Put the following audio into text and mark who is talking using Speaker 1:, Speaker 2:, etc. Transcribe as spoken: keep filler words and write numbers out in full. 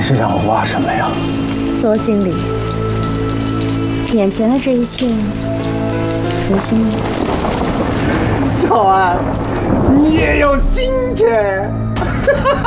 Speaker 1: 是让我挖什么呀？
Speaker 2: 罗经理，眼前的这一切熟悉吗？
Speaker 1: 乔安，你也有今天。